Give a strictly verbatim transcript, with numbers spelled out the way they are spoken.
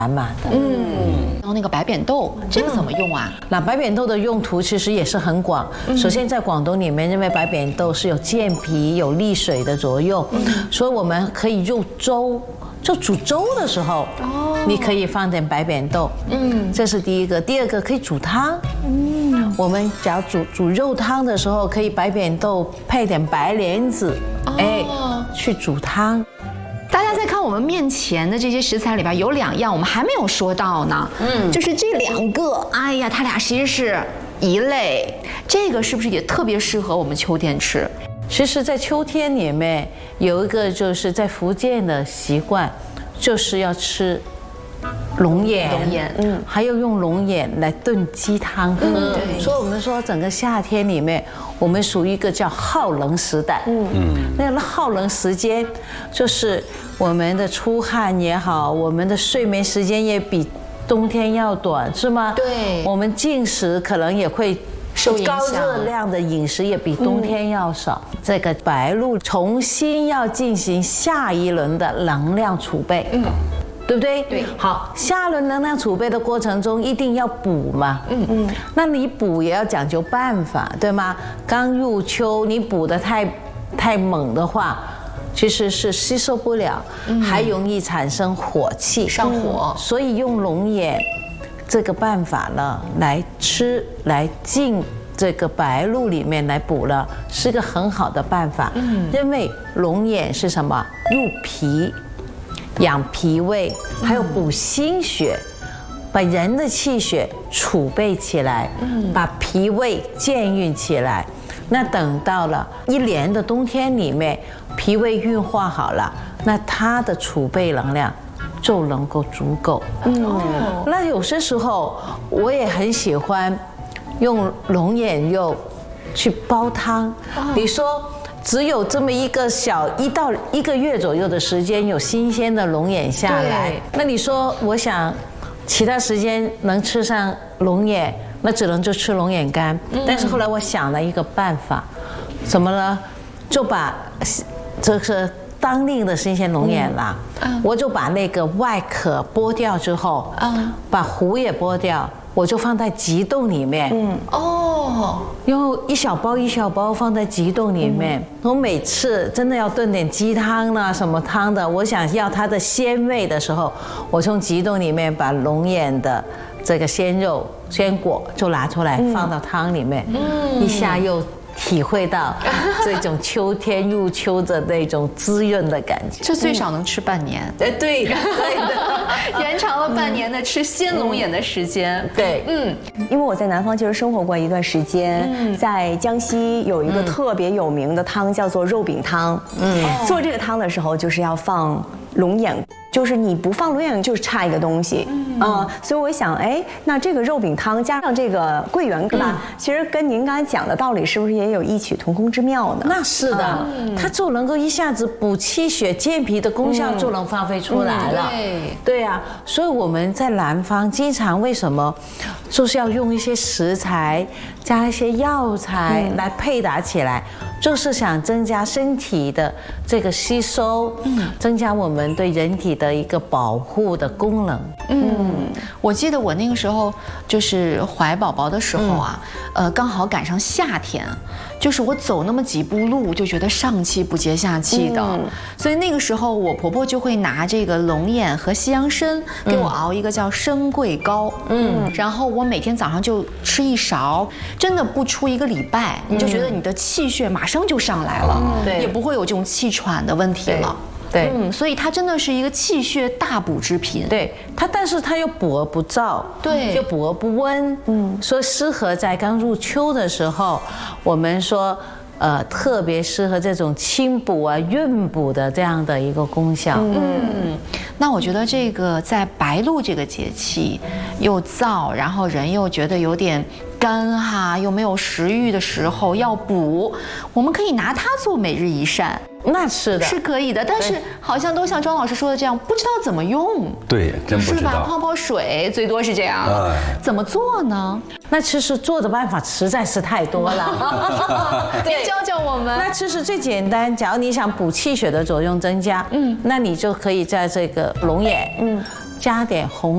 满的。 嗯，然后那个白扁豆，这个怎么用啊？ 那白扁豆的用途其实也是很广。首先在广东里面，认为白扁豆是有健脾、有利水的作用，所以我们可以入粥。就煮粥的时候，你可以放点白扁豆，嗯，这是第一个。第二个可以煮汤，嗯，我们只要煮煮肉汤的时候，可以白扁豆配点白莲子，哎，去煮汤。 大家在看我们面前的这些食材里边，有两样我们还没有说到呢，嗯，就是这两个，哎呀，它俩其实是一类，这个是不是也特别适合我们秋天吃？ 其实，在秋天里面有一个就是在福建的习惯，就是要吃龙眼， 龙眼， 嗯，还有用龙眼来炖鸡汤喝。嗯，所以我们说整个夏天里面，我们属于一个叫耗能时代。嗯嗯，那个耗能时间就是我们的出汗也好，我们的睡眠时间也比冬天要短，是吗？ 对， 我们进食可能也会。 受影响， 高热量的饮食也比冬天要少。嗯、这个白露重新要进行下一轮的能量储备，嗯，对不对？ 对。 好，下轮能量储备的过程中一定要补嘛，嗯嗯。那你补也要讲究办法，对吗？刚入秋，你补得太太猛的话，其实是吸收不了，嗯、还容易产生火气， 上火。 所以用龙眼。这个办法呢，来吃来进这个白露里面来补了，是个很好的办法。嗯，因为龙眼是什么？入脾，养脾胃，还有补心血，把人的气血储备起来，嗯，把脾胃健运起来。那等到了一年的冬天里面，脾胃运化好了，那它的储备能量就能够足够。嗯，那有些时候我也很喜欢用龙眼肉去煲汤。你说只有这么一个小一到一个月左右的时间有新鲜的龙眼下来，那你说我想其他时间能吃上龙眼，那只能就吃龙眼干。但是后来我想了一个办法，怎么呢？就把这个当令的新鲜龙眼啦，嗯、我就把那个外壳剥掉之后，嗯、把核也剥掉，我就放在急冻里面。嗯，哦，用一小包一小包放在急冻里面。嗯、我每次真的要炖点鸡汤啦、什么汤的，我想要它的鲜味的时候，我从急冻里面把龙眼的这个鲜肉、鲜果就拿出来放到汤里面，嗯、一下又体会到这种秋天入秋的那种滋润的感觉。 这最少能吃半年。 哎，对的，对的， 延长了半年的吃鲜龙眼的时间。 对， 嗯，因为我在南方其实生活过一段时间，在江西有一个特别有名的汤叫做肉饼汤。嗯，做这个汤的时候就是要放龙眼。就是你不放龙眼就是差一个东西，嗯、呃，所以我想，哎，那这个肉饼汤加上这个桂圆，对吧？嗯、其实跟您刚才讲的道理是不是也有异曲同工之妙呢？ 那是的，嗯、它就能够一下子补气血、健脾的功效就能发挥出来了。 嗯、对， 对啊，所以我们在南方经常为什么就是要用一些食材加一些药材来配搭起来，嗯、就是想增加身体的这个吸收，嗯，增加我们对人体的一个保护的功能。 嗯，我记得我那个时候就是怀宝宝的时候啊，嗯、呃，刚好赶上夏天，就是我走那么几步路就觉得上气不接下气的，嗯、所以那个时候我婆婆就会拿这个龙眼和西洋参给我熬一个叫参桂糕，嗯，然后我每天早上就吃一勺，真的不出一个礼拜，你就觉得你的气血马上就上来了，嗯、对，也不会有这种气喘的问题了。 对， 嗯，所以它真的是一个气血大补之品。 对它，但是它又补而不燥， 对， 又补而不温，嗯，所以适合在刚入秋的时候，我们说，呃，特别适合这种清补啊、润补的这样的一个功效。 嗯，那我觉得这个在白露这个节气，又燥，然后人又觉得有点干哈，又没有食欲的时候要补，我们可以拿它做每日一膳。 那是的， 是可以的，但是好像都像庄老师说的这样，不知道怎么用。 对，真不知道。 是吧？泡泡水最多是这样，哎、怎么做呢？ 那其实做的办法实在是太多了。 您教教我们。 那其实最简单，假如你想补气血的作用增加，嗯，那你就可以在这个龙眼，嗯，加点红